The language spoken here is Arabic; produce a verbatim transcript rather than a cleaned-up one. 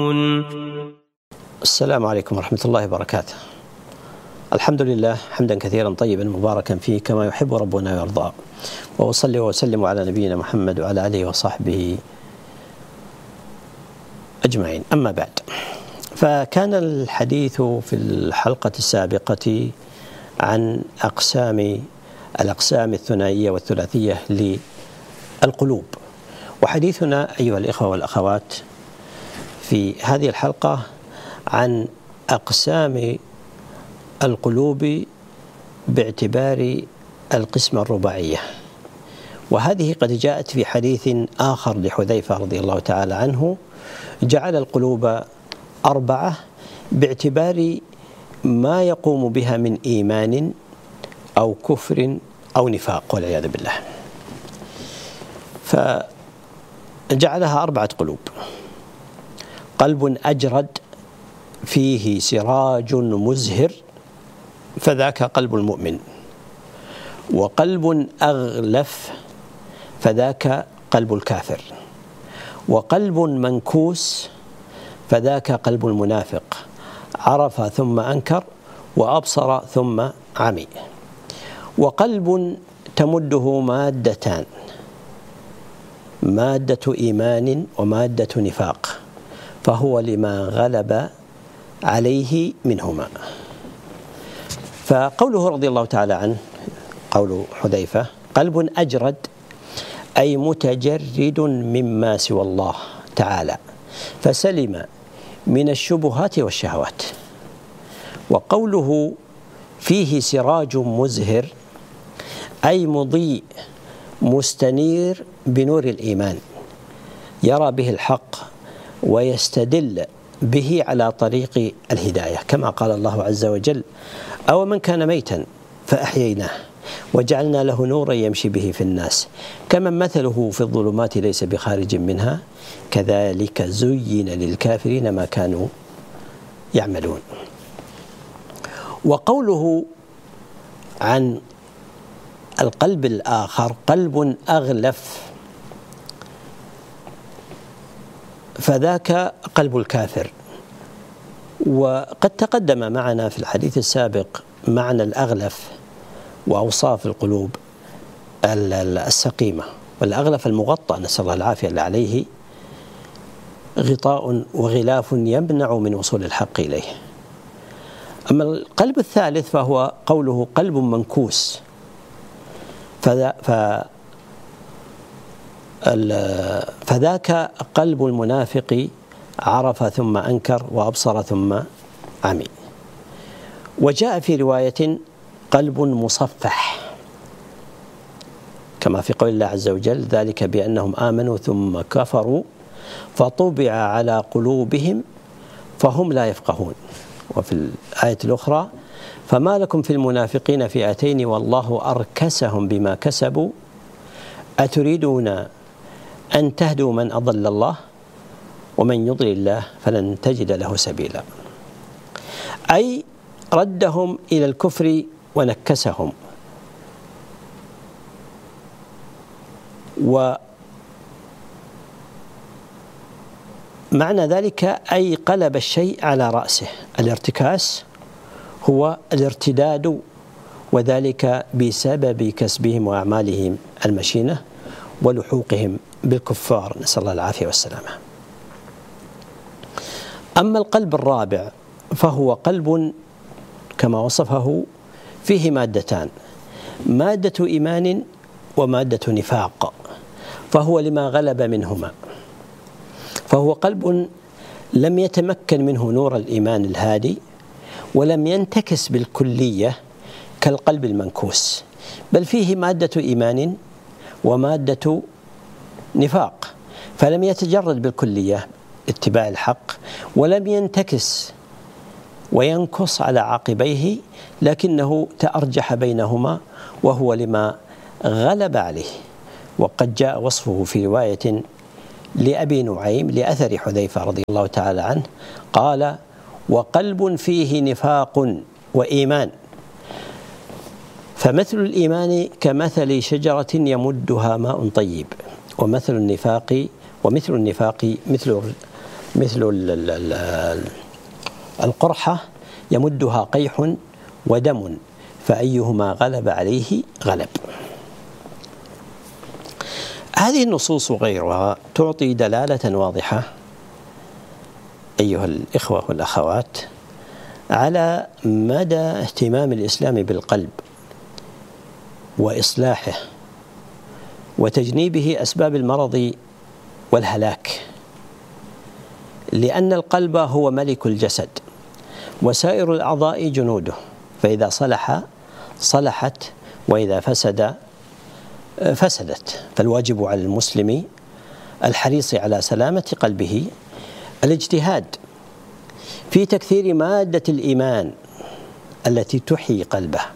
السلام عليكم ورحمة الله وبركاته. الحمد لله حمدا كثيرا طيبا مباركا فيه كما يحب ربنا ويرضى، وأصلي وأسلم على نبينا محمد وعلى آله وصحبه أجمعين. أما بعد، فكان الحديث في الحلقة السابقة عن أقسام الأقسام الثنائية والثلاثية للقلوب، وحديثنا أيها الإخوة والأخوات في هذه الحلقة عن أقسام القلوب باعتبار القسمة الرباعية، وهذه قد جاءت في حديث آخر لحذيفة رضي الله تعالى عنه، جعل القلوب أربعة باعتبار ما يقوم بها من إيمان أو كفر أو نفاق والعياذ بالله، فجعلها أربعة قلوب: قلب أجرد فيه سراج مزهر فذاك قلب المؤمن، وقلب أغلف فذاك قلب الكافر، وقلب منكوس فذاك قلب المنافق، عرف ثم أنكر وأبصر ثم عمي، وقلب تمده مادتان: مادة إيمان ومادة نفاق، فهو لما غلب عليه منهما. فقوله رضي الله تعالى عنه، قول حذيفة: قلب أجرد أي متجرد مما سوى الله تعالى، فسلم من الشبهات والشهوات. وقوله فيه سراج مزهر أي مضيء مستنير بنور الإيمان، يرى به الحق ويستدل به على طريق الهداية، كما قال الله عز وجل: أو من كان ميتا فأحييناه وجعلنا له نورا يمشي به في الناس كمن مثله في الظلمات ليس بخارج منها كذلك زين للكافرين ما كانوا يعملون. وقوله عن القلب الآخر: قلب أغلف فذاك قلب الكافر. وقد تقدم معنا في الحديث السابق معنى الأغلف وأوصاف القلوب السقيمة، والأغلف المغطى نسأل الله العافية، اللي عليه غطاء وغلاف يمنع من وصول الحق إليه. أما القلب الثالث فهو قوله قلب منكوس، فذا ف فذاك قلب المنافق، عرف ثم أنكر وأبصر ثم عمي. وجاء في رواية قلب مصفح، كما في قول الله عز وجل: ذلك بأنهم آمنوا ثم كفروا فطبع على قلوبهم فهم لا يفقهون. وفي الآية الأخرى: فما لكم في المنافقين فئتين والله أركسهم بما كسبوا أتريدون أن تهدوا من أضل الله ومن يضلل الله فلن تجد له سبيلا. أي ردهم إلى الكفر ونكسهم، ومعنى ذلك أي قلب الشيء على رأسه. الارتكاس هو الارتداد، وذلك بسبب كسبهم وأعمالهم المشينة ولحوقهم بالكفار، نسأل الله العافية والسلامة. أما القلب الرابع فهو قلب كما وصفه فيه مادتان: مادة إيمان ومادة نفاق، فهو لما غلب منهما، فهو قلب لم يتمكن منه نور الإيمان الهادي، ولم ينتكس بالكلية كالقلب المنكوس، بل فيه مادة إيمان ومادة نفاق، فلم يتجرد بالكلية اتباع الحق، ولم ينتكس وينكص على عاقبيه، لكنه تأرجح بينهما وهو لما غلب عليه. وقد جاء وصفه في رواية لأبي نعيم لأثر حذيفة رضي الله تعالى عنه قال: وقلب فيه نفاق وإيمان، فمثل الإيمان كمثل شجرة يمدها ماء طيب، ومثل النفاق ومثل النفاق مثل مثل القرحة يمدها قيح ودم فأيهما غلب عليه غلب. هذه النصوص وغيرها تعطي دلالة واضحة أيها الإخوة والأخوات على مدى اهتمام الإسلام بالقلب وإصلاحه وتجنيبه أسباب المرض والهلاك، لأن القلب هو ملك الجسد وسائر الأعضاء جنوده، فإذا صلح صلحت وإذا فسد فسدت. فالواجب على المسلم الحريص على سلامة قلبه الاجتهاد في تكثير مادة الإيمان التي تحيي قلبه